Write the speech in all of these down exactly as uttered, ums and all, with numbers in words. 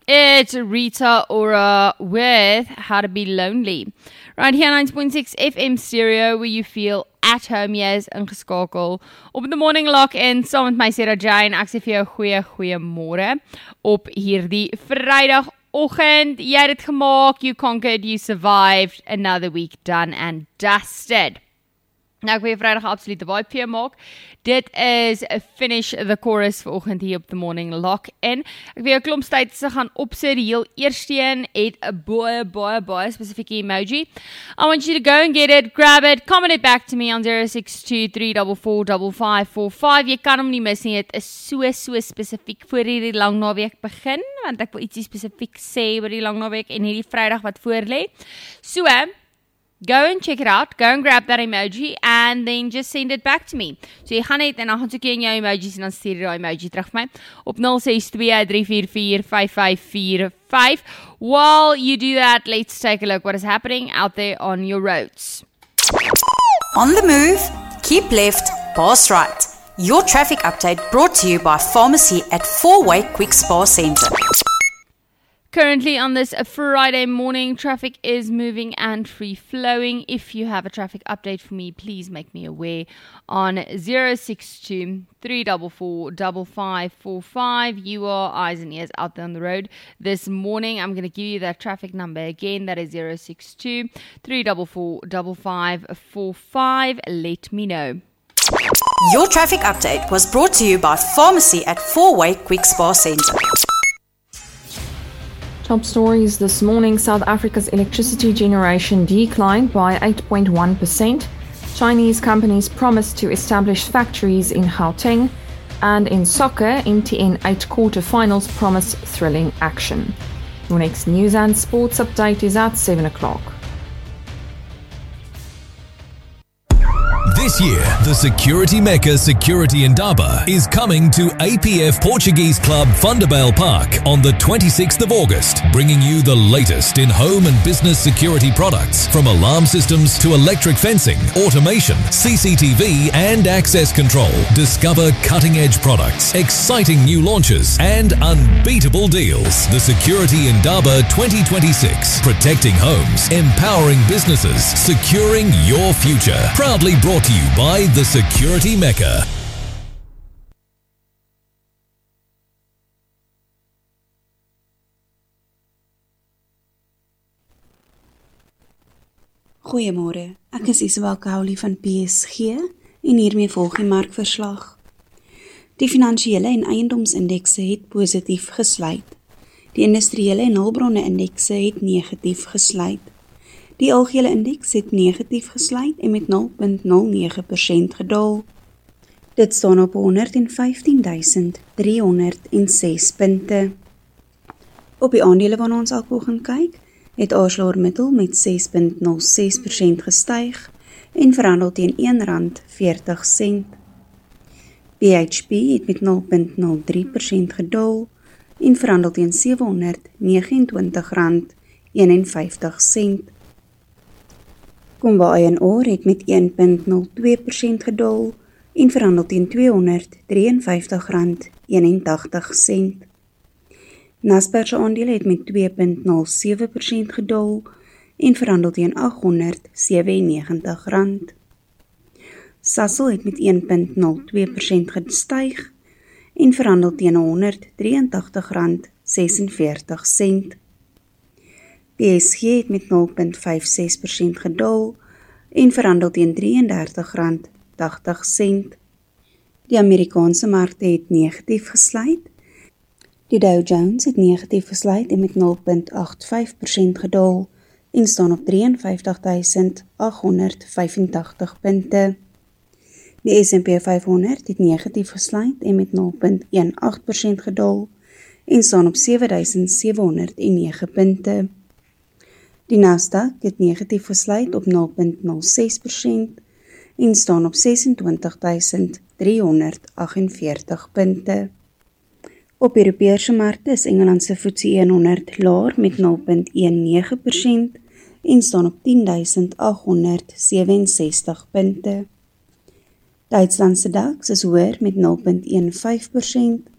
It's Rita Ora with How to Be Lonely. Right here, ninety point six F M Stereo, where you feel at home, yes, ingeskakel. Op the morning lock-in, saam met my Sarah Jane. Ek sê vir jou goeie, goeie môre op hierdie Vrydagoggend. Jy het dit gemaak, you conquered, you survived, another week done and dusted. Nou, ek wil jy Vrydag absolute vibe vir jou maak. Dit is Finish the Chorus vanoggend hier op The Morning Lock-in. Ek wil jou klomp tydse gaan opsit. Die heel eerste een het 'n baie, baie, baie spesifieke emoji. I want you to go and get it, grab it, comment it back to me on zero six two three four four five five four five. Jy kan hom nie mis nie. Dit is so, so spesifiek voor hierdie lang naweek begin, want ek wil ietsie spesifiek sê oor die lang naweek en hierdie Vrydag wat voorlê. So, go and check it out, go and grab that emoji, and then just send it back to me. So jy gaan net, en dan gaan soek jy in jou emojis, en dan stuur jy die emoji terug vir my, op zero six two three four four five five four five. While you do that, let's take a look what is happening out there on your roads. On the move, keep left, pass right. Your traffic update brought to you by Pharmacy at Four-Way Quick Spa Centre. Currently on this Friday morning, traffic is moving and free-flowing. If you have a traffic update for me, please make me aware on zero six two three four four five five four five. You are eyes and ears out there on the road this morning. I'm going to give you that traffic number again. That is zero six two three four four five five four five. Let me know. Your traffic update was brought to you by Pharmacy at Four-Way Quick Spa Centre. Top stories this morning. South Africa's electricity generation declined by eight point one percent. Chinese companies promised to establish factories in Gauteng. And in soccer, M T N eight quarterfinals promise thrilling action. Your next news and sports update is at seven o'clock. This year, the Security Mecca Security Indaba is coming to A P F Portuguese Club Thunderbale Park on the twenty-sixth of August, bringing you the latest in home and business security products, from alarm systems to electric fencing, automation, C C T V and access control. Discover cutting-edge products, exciting new launches and unbeatable deals. The Security Indaba twenty twenty-six, protecting homes, empowering businesses, securing your future. Proudly brought to you by the Security Mecca. Goeiemôre, ek is Isabel Cowley van P S G en hiermee volg die markverslag. Die finansiële en eiendomsindekse het positief gesluit. Die industriële en hulpbronne indekse het negatief gesluit. Die algehele indeks het negatief gesluit en met nul punt nul nege persent gedaal. Dit staan op honderd vyftien duisend drie honderd ses punte. Op die aandele waarna ons alkohol gaan kyk, het ArcelorMittal met ses punt nul ses persent gestyg en verhandel teen een rand veertig sent. P H P het met nul punt nul drie persent gedaal en verhandel teen sewe honderd negenentwintig rand eenenvyftig sent. Kumba Iron Ore het met een punt nul twee persent gedaal en verhandel teen tweehonderd drieënvyftig rand eenentagtig sent. Naspers se aandele het met twee punt nul sewe persent gedaal en verhandel teen agthonderd sewennegentig rand. Sasol het met een punt nul twee persent gestyg en verhandel teen honderd drieëntagtig rand sesenveertig sent. P S G het met nul punt vyf ses persent gedaal en verhandel teen drieëndertig rand tagtig sent. Die Amerikaanse markte het negatief gesluit. Die Dow Jones het negatief gesluit en met nul punt agt vyf persent gedaal en staan op vyf drie duisend agt honderd vyfentagtig punte. Die S en P vyfhonderd het negatief gesluit en met nul punt een agt persent gedaal en staan op sewe duisend sewe honderd nege punte. Die Nasdaq het negatief gesluit op nul punt nul ses persent en staan op sesentwintig duisend driehonderd agtenveertig punte. Op Europese markte is Engeland se F T S E honderd laer met nul punt negen persent en staan op tien duisend agt honderd sewenses-tig punte. Duitsland se DAX is hoër met nul punt vyftien persent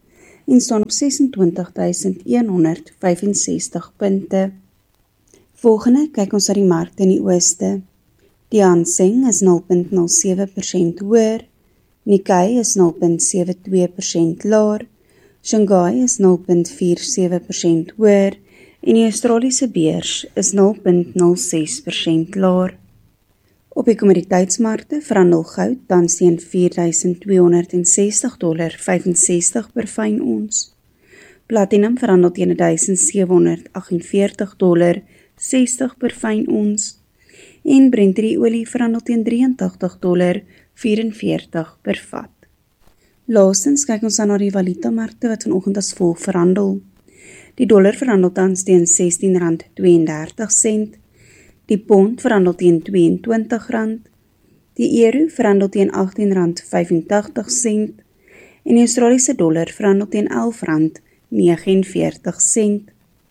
en staan op ses en twintig tuisend honderd vyf en sestig punte. Volgende kyk ons na die markte in die ooste. Die Hang Seng is nul punt nul sewe persent hoër, Nikkei is nul punt sewe twee persent laer, Shanghai is nul punt vier sewe persent hoër en die Australiese beurs is nul punt nul ses persent laer. Op die kommoditeitsmarkte verhandel goud tans teen vier duisend tweehonderd sestig dollar vyfensestig per fyn ons. Platinum verhandel teen duisend sewe honderd agt en veertig dollar sestig per fyn ons. En Brent olie verhandel teen drie en tagtig dollar vyf en veertig per vat. Laastens kyk ons dan na die valutamarkte wat vanoggend as volg verhandel. Die dollar verhandel tans teen sestien rand tweeëndertig sent, die pond verhandel teen twee en twintig rand, die euro verhandel teen agttien rand vyfentagtig sent en die Australiese dollar verhandel teen elf rand vyf en negenveertig sent.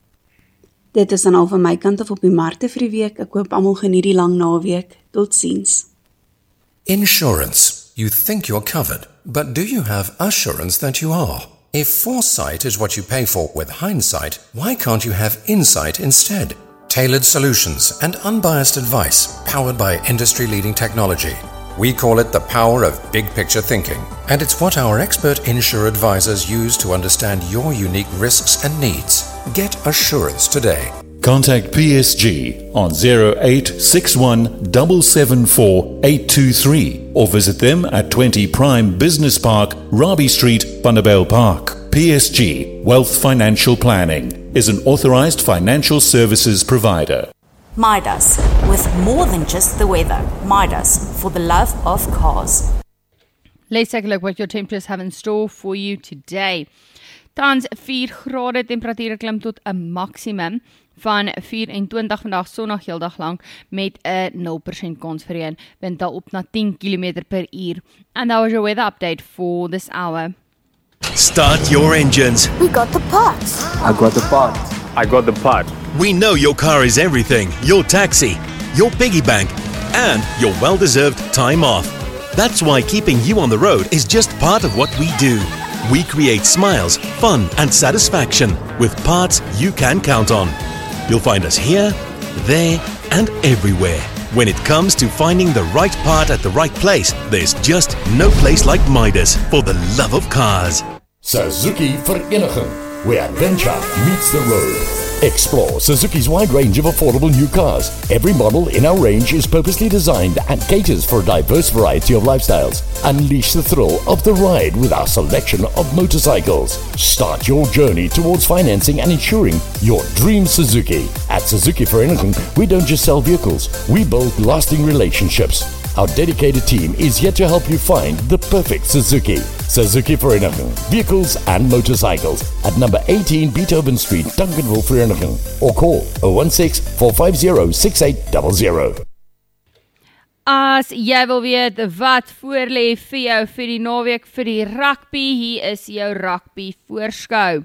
Dit is dan al van my kant af op die markte vir die week. Ek hoop almal geniet die lang naweek. Totsiens. Insurance. You think you're covered, but do you have assurance that you are? If foresight is what you pay for with hindsight, why can't you have insight instead? Tailored solutions and unbiased advice powered by industry-leading technology. We call it the power of big picture thinking, and it's what our expert insurer advisors use to understand your unique risks and needs. Get assurance today. Contact P S G on zero eight six one seven seven four eight two three or visit them at twenty Prime Business Park, Robbie Street, Vanderbijl Park. P S G Wealth Financial Planning is an authorized financial services provider. Midas, with more than just the weather. Midas, for the love of cars. Let's take a look what your temperatures have in store for you today. Tans vier grade, temperatuur klim tot 'n maksimum van vyf-en-twintig vandag sonnig heeldag lang met 'n nul persent kans vir reën. Wind op na ten kilometer per uur. And that was your weather update for this hour. Start your engines. We got the parts. I got the part. I got the part. We know your car is everything. Your taxi, your piggy bank, and your well-deserved time off. That's why keeping you on the road is just part of what we do. We create smiles, fun, and satisfaction with parts you can count on. You'll find us here, there, and everywhere. When it comes to finding the right part at the right place, there's just no place like Midas for the love of cars. Suzuki Vereniging, where adventure meets the road. Explore Suzuki's wide range of affordable new cars. Every model in our range is purposely designed and caters for a diverse variety of lifestyles. Unleash the thrill of the ride with our selection of motorcycles. Start your journey towards financing and insuring your dream Suzuki. At Suzuki Vereniging, we don't just sell vehicles, we build lasting relationships. Our dedicated team is here to help you find the perfect Suzuki. Suzuki Vereniging, vehicles and motorcycles at number eighteen Beethoven Street, Duncanville, Vereniging, or call zero one six, four five zero, six eight zero zero. As jy wil weet wat voorlê vir jou vir die naweek vir die rugby, hier is jou rugby voorskou.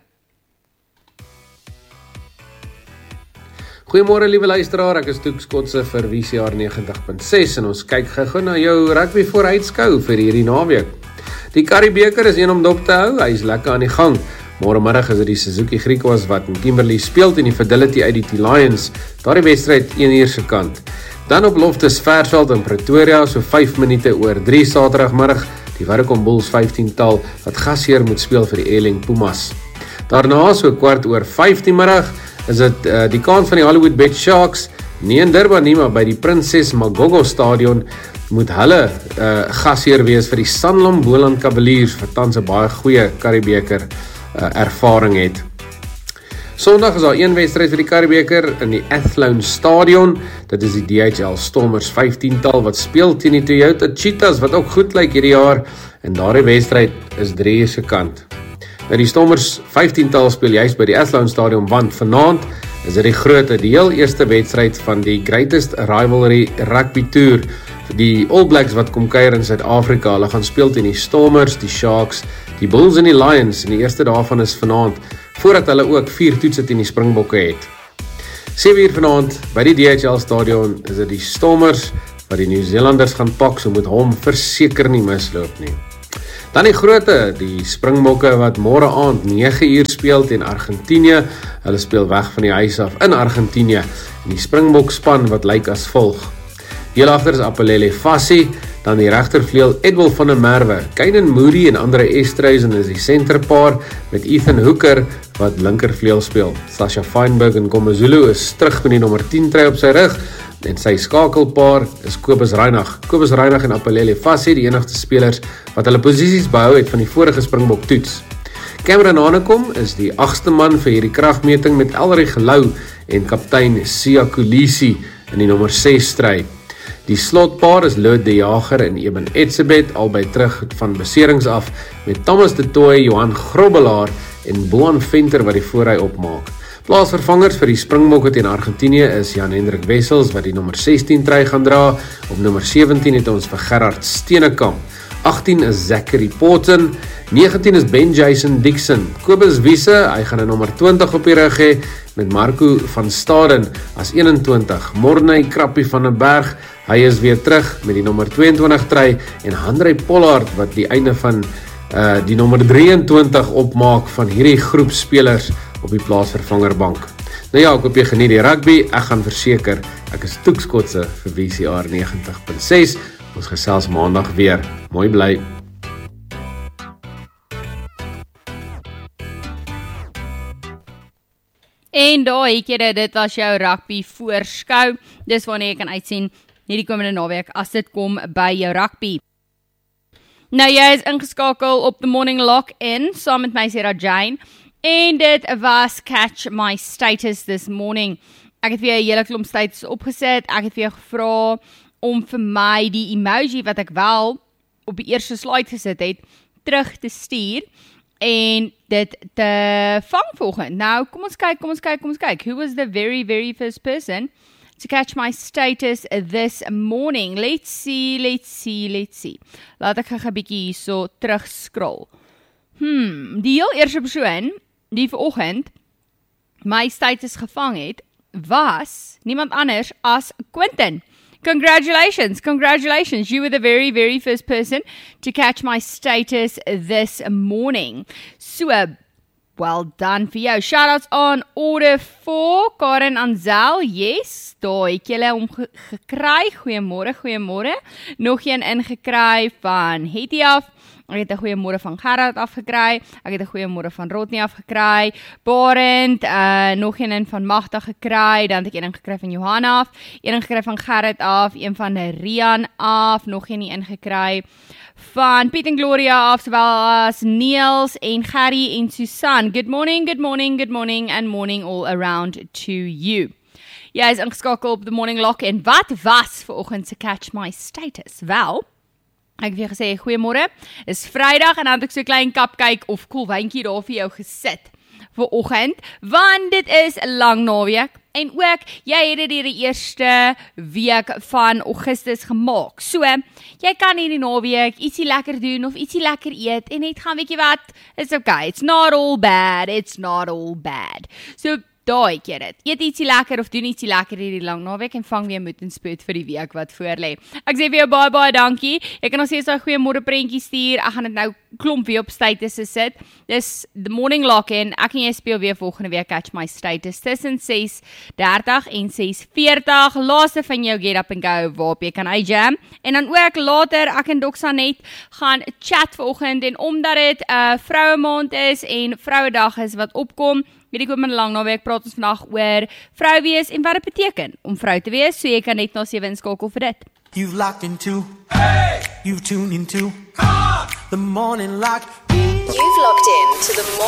Goeiemôre liewe luisteraar, ek is Toek Skotse vir V C R negentig punt ses en ons kyk gou na jou rugby vooruitskou vir hierdie naweek. Die Currie-beker is een om dop te hou, hy is lekker aan die gang. Môremiddag is dit die Suzuki Griquas wat in Kimberley speel teen die Fidelity I D T Lions, daardie wedstryd een uur se kant. Dan op Loftus Versveld in Pretoria, so vyf minute oor drie Saterdagmiddag, die Warwick Bulls vyftien tal wat gasheer moet speel vir die Eling Pumas. Daarna so kwart oor vyf die middag is dit uh, die kant van die Hollywood Bet Sharks, nie in Durban nie, maar by die Princess Magogo Stadion moet hulle uh, gasheer wees vir die Sanlam Boland Cavaliers, wat tans 'n baie goeie Currie-beker uh, ervaring het. Sondag is daar een wedstryd vir die Currie-beker in die Athlone Stadion, dit is die D H L Stormers vyftien tal wat speel teen die Toyota Cheetahs, wat ook goed lyk hierdie jaar, en daardie wedstryd is drie uur se kant. Nou die Stormers vyftien tal speel juist by die Athlone Stadion, want vanaand is dit die groot, die heel eerste wedstryd van die Greatest Rivalry Rugby Tour. Die All Blacks wat kom kuier in Suid-Afrika, hulle gaan speel teen die Stormers, die Sharks, die Bulls en die Lions, en die eerste daarvan is vanaand, voordat hulle ook vier toetse teen die Springbokke het. sewe uur vanaand, by die D H L Stadion, is dit die Stormers, wat die Nieu-Zeelanders gaan pak, so moet hom verseker nie misloop nie. Dan die groote, die Springbokke wat môre aand nege uur speel teen Argentinië. Hulle speel weg van die huis af in Argentinië. En die Springbok span wat lyk as volg. Heel agter is Apelele Fassi, dan die regtervleuel Edwil van der Merwe, Kaiden Moody en Andre Estreisen is die senterpaar met Ethan Hooker wat linkervleuel speel. Sasha Feinberg en Komazulu is terug met die nommer tien trui op sy rug en sy skakelpaar is Kobus Reinagh. Kobus Reinagh en Apelele Fassi, die enigste spelers wat hulle posisies behou het van die vorige Springbok toets. Cameron Hanekom is die agste man vir hierdie kragmeting met Elrich Lou en kaptein Siya Kolisi in die nommer ses trui. Die slotpaar is Lood de Jager en Eben Etzebeth, albei terug van beserings af, met Thomas de Tooy, Johan Grobbelaar en Boan Venter wat die voorry opmaak. Plaasvervangers vir die Springbokke teen Argentinië is Jan Hendrik Wessels wat die nommer sestien trui gaan dra. Op nommer sewentien het ons vir Gerard Steenekamp. agttien is Zachary Potten, negentien is Ben Jason Dixon. Kobus Wiese, hy gaan 'n nommer twintig op die rug hê met Marco van Staden as eenentwintig. Morney Krappie van den Berg, hy is weer terug met die nommer tweeëntwintig trui en Handrey Pollard wat die einde van uh, die nommer drieëntwintig opmaak van hierdie groep spelers op die plaasvervangerbank. Nou ja, ek hoop jy geniet die rugby. Ek gaan verseker, ek is toekskotse vir V C R negentig punt ses. Ons gesels maandag weer. Mooi bly. En daai het jy dit was jou rugby voorskou. Dis wanneer jy kan uitsien hierdie komende naweek as dit kom by jou rugby. Nou jy is ingeskakel op The Morning Lock-in saam met my Sarah Jane en dit was Catch My Status this morning. Ek het vir jou 'n hele klomp status opgeset. Ek het vir jou gevra om vir my die emoji wat ek wel op die eerste slide gesit het, terug te stuur en dit te vang volgende. Nou, kom ons kyk, kom ons kyk, kom ons kyk. Who was the very, very first person to catch my status this morning? Let's see, let's see, let's see. Laat ek gou 'n bietjie hierso terug scroll. Hmm, die heel eerste persoon die vanoggend my status gevang het, was niemand anders as Quentin. Congratulations, congratulations. You were the very, very first person to catch my status this morning. So, well done vir jou. Shoutouts on order for Karen Anzel. Yes, daar het julle hom ge gekry. Goeiemôre, goeiemôre. Nog een ingekry van Hetty af. Ek het 'n goeiemôre van Gerard afgekry. Ek het 'n goeiemôre van Rodney afgekry. Barend, uh, nog een van Magda gekry. Dan het ek een gekry van Johanna af. Een gekry van Gerard af. Een van Rian af. Nog een ingekry van Piet en Gloria af. Sowel as Niels en Gary en Susan. Good morning, good morning, good morning and morning all around to you. Jy is ingeskakel op The Morning Lock en wat was vanoggend se Catch My Status? Wel, ek het vir gesê, goeiemôre, is Vrydag en dan het ek so 'n klein kapkyk of koel wyntjie daar vir jou gesit vir oggend, want dit is 'n lang naweek en ook jy het dit die eerste week van Augustus gemaak. So, jy kan hierdie naweek ietsie lekker doen of ietsie lekker eet en net gaan, weet jy wat, it's okay, it's not all bad, it's not all bad. So, daai het jy dit. Eet ietsie lekker of doen ietsie lekker hierdie lang naweek en vang weer moed en spoed vir die week wat voor lê. Ek sê vir jou baie baie dankie. Jy kan ons steeds 'n goeiemôre prentjie stuur. Ek gaan dit nou klomp weer op status sit. Dis The Morning Lock-in. Ek en jy speel weer volgende week Catch My Status tussen ses dertig en ses veertig. Laaste van jou Get Up and Go waarop jy kan uitjam. En dan ook later ek en Doxanet gaan chat vanoggend en omdat dit 'n uh, vroue maand is en Vrouedag is wat opkom, weet ek ook met 'n lang naweek praat ons vandag oor vrou wees en wat dit beteken om vrou te wees, so jy kan net na sewe inskakel vir dit. You've locked into, hey! You've tuned into, ah! The Morning Lock. You've locked in to the morning